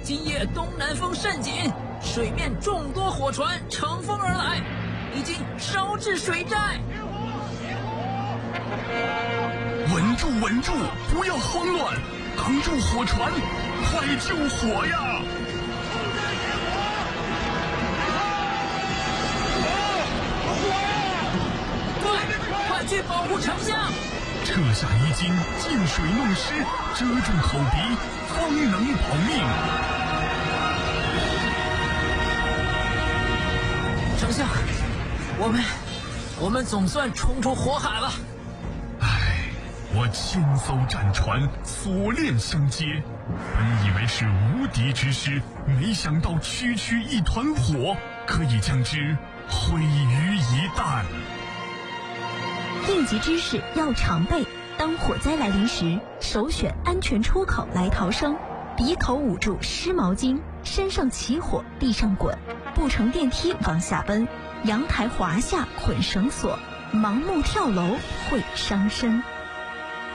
今夜东南风甚紧，水面众多火船乘风而来，已经烧至水寨。 稳住，稳住，不要慌乱，挡住火船，快救火呀！ 快去保护丞相！ 撤下衣襟，进水弄湿，遮住口鼻，方能保命。 丞相，我们总算冲出火海了。 我千艘战船锁链相接，本以为是无敌之师，没想到区区一团火可以将之毁于一旦。 应急知识要常备，当火灾来临时，首选安全出口来逃生，鼻口捂住湿毛巾，身上起火地上滚，不乘电梯往下奔，阳台滑下捆绳索，盲目跳楼会伤身。